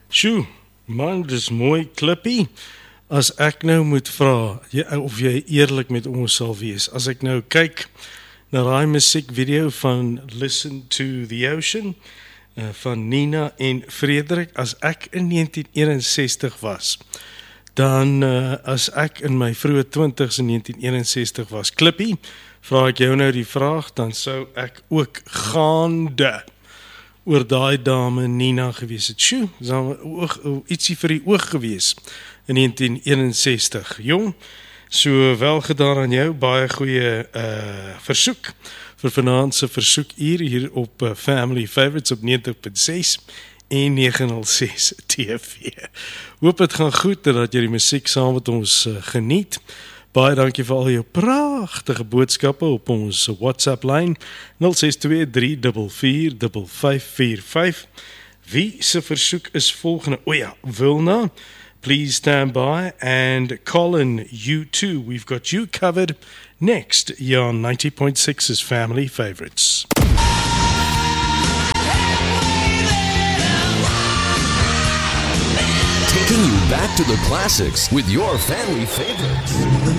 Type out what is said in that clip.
Sjoe, man, dis mooi klippie. As ek nou moet vra, of jy eerlik met ons sal wees, as ek nou kyk na daai musiekvideo van Listen to the Ocean, van Nina en Frederik, as ek in 1961 was, dan as ek in my vroeë 20s in 1961 was, klippie, vra ek jou nou die vraag, dan sou ek ook gaande oor daai dame Nina gewees het. Sjoe, is daar ietsie vir die oog gewees in 1961. Jong, so wel gedaan aan jou, baie goeie versoek vir vanaand se versoekuur hier op Family Favorites op 90.6 en 906 TV. Hoop het gaan goed en dat jy die musiek saam met ons geniet. Baie dankie vir al jou pragtige boodskappe op ons WhatsApp lyn 0623445545. Wie se versoek is volgende? O ja, Wilna, please stand by, and Colin, you too. We've got you covered next here on 90.6's Family Favorites. Taking you back to the classics with your family favorites.